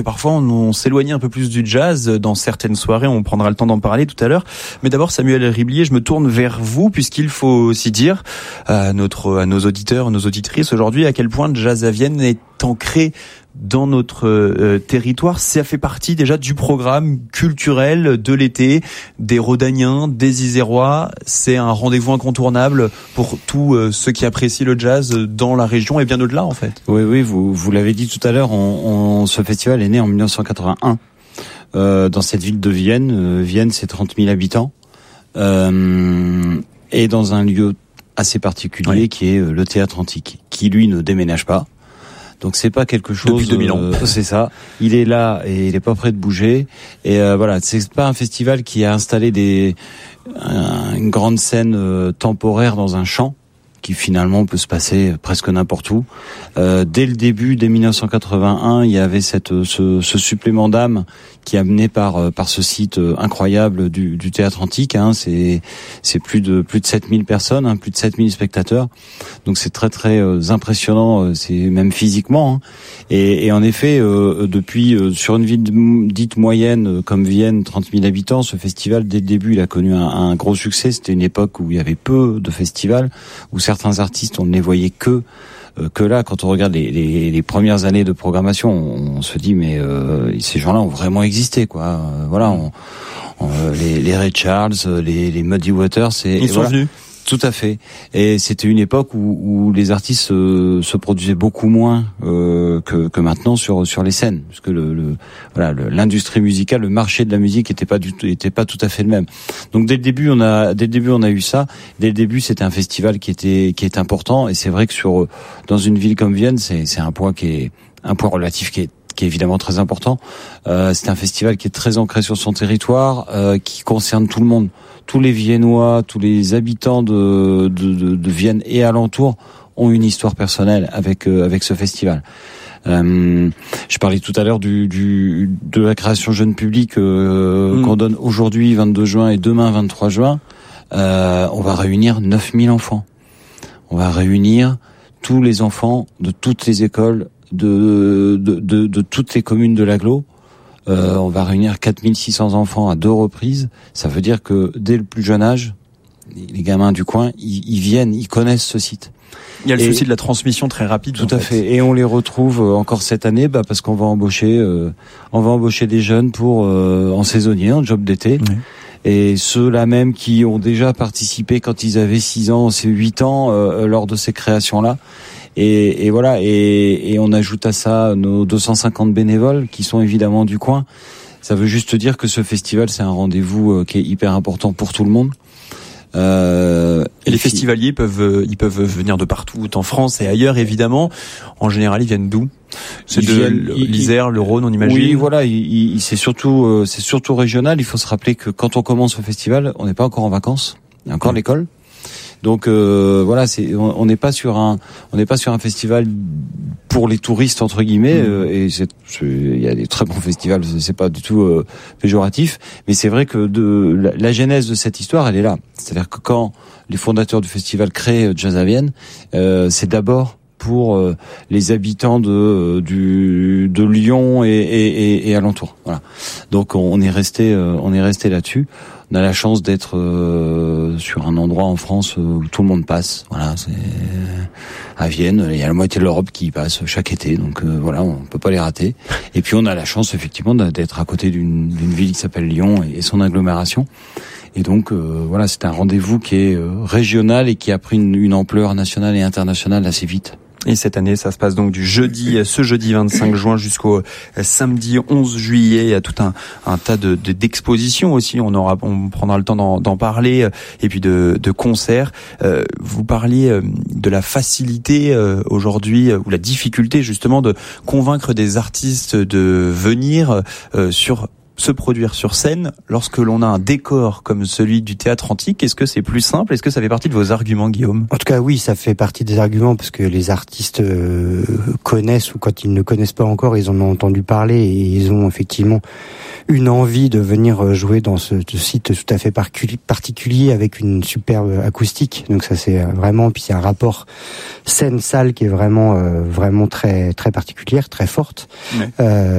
que parfois on s'éloigne un peu plus du jazz dans certaines soirées. On prendra le temps d'en parler tout à l'heure. Mais d'abord, Samuel Riblier, je me tourne vers vous puisqu'il faut aussi dire à nos auditeurs, nos auditrices aujourd'hui à quel point le jazz à Vienne est ancré dans notre territoire. Ça fait partie déjà du programme culturel de l'été des Rhodaniens, des Isérois. C'est un rendez-vous incontournable pour tous ceux qui apprécient le jazz dans la région et bien au-delà en fait. Oui, vous l'avez dit tout à l'heure, ce festival est né en 1981 dans cette ville de Vienne. Vienne, c'est 30 000 habitants et dans un lieu assez particulier qui est le Théâtre Antique, qui lui ne déménage pas. Donc c'est pas quelque chose depuis 2000 ans. C'est ça. Il est là et il est pas prêt de bouger. Et voilà, c'est pas un festival qui a installé une grande scène temporaire dans un champ qui finalement peut se passer presque n'importe où. Dès le début, dès 1981, il y avait ce supplément d'âme qui est amené par ce site incroyable du Théâtre Antique. C'est plus de 7000 personnes, plus de 7000 spectateurs. Donc c'est très très impressionnant, c'est même physiquement. Et en effet, depuis sur une ville dite moyenne comme Vienne, 30 000 habitants, ce festival dès le début il a connu un gros succès. C'était une époque où il y avait peu de festivals, où certains artistes on ne les voyait que là. Quand on regarde les premières années de programmation, on se dit mais ces gens-là ont vraiment existé quoi. Voilà, les Ray Charles, les Muddy Waters, ils sont venus. Tout à fait. Et c'était une époque où les artistes se produisaient beaucoup moins que maintenant sur les scènes, parce que l'industrie musicale, le marché de la musique était pas tout à fait le même. Donc dès le début on a eu ça. Dès le début c'était un festival qui est important, et c'est vrai que dans une ville comme Vienne, c'est un point relatif qui est évidemment très important. C'est un festival qui est très ancré sur son territoire, qui concerne tout le monde. Tous les Viennois, tous les habitants de Vienne et alentours ont une histoire personnelle avec ce festival. Je parlais tout à l'heure de la création jeune public qu'on donne aujourd'hui 22 juin et demain 23 juin. On va réunir 9000 enfants. On va réunir tous les enfants de toutes les écoles de toutes les communes de l'agglo. On va réunir 4600 enfants à 2 reprises. Ça veut dire que dès le plus jeune âge, les gamins du coin, ils viennent, ils connaissent ce site. Il y a le souci de la transmission très rapide. Tout à fait. Et on les retrouve encore cette année, parce qu'on va embaucher des jeunes en saisonnier, en job d'été. Oui. Et ceux-là même qui ont déjà participé quand ils avaient 6 ans, 8 ans, lors de ces créations-là. Et voilà, et on ajoute à ça nos 250 bénévoles qui sont évidemment du coin. Ça veut juste dire que ce festival, c'est un rendez-vous qui est hyper important pour tout le monde. Et les festivaliers ils peuvent venir de partout en France et ailleurs évidemment. En général, ils viennent d'où? C'est de l'Isère, le Rhône, on imagine. Oui, voilà, c'est surtout régional. Il faut se rappeler que quand on commence le festival, on n'est pas encore en vacances. Il y a encore l'école. Donc voilà, on n'est pas sur un festival pour les touristes entre guillemets. Et il y a des très bons festivals, c'est pas du tout péjoratif, mais c'est vrai que la genèse de cette histoire, elle est là. C'est-à-dire que quand les fondateurs du festival créent Jazz à Vienne, c'est d'abord pour les habitants de Lyon et alentours. Voilà. Donc on est resté là-dessus. On a la chance d'être sur un endroit en France où tout le monde passe. Voilà, c'est à Vienne, il y a la moitié de l'Europe qui y passe chaque été, donc voilà, on peut pas les rater. Et puis on a la chance effectivement d'être à côté d'une ville qui s'appelle Lyon et son agglomération. Et donc voilà, c'est un rendez-vous qui est régional et qui a pris une ampleur nationale et internationale assez vite. Et cette année, ça se passe donc ce jeudi 25 juin jusqu'au samedi 11 juillet. Il y a tout un tas d'expositions aussi. On prendra le temps d'en parler, et puis de concerts. Vous parliez de la facilité aujourd'hui, ou la difficulté justement de convaincre des artistes de venir se produire sur scène lorsque l'on a un décor comme celui du Théâtre Antique. Est-ce que c'est plus simple? Est-ce que ça fait partie de vos arguments, Guillaume? En tout cas, oui, ça fait partie des arguments, parce que les artistes connaissent, ou quand ils ne connaissent pas encore, ils en ont entendu parler, et ils ont effectivement une envie de venir jouer dans ce site tout à fait particulier, avec une superbe acoustique. Donc ça, c'est vraiment, puis c'est un rapport scène-salle qui est vraiment très très particulière, très forte. Ouais.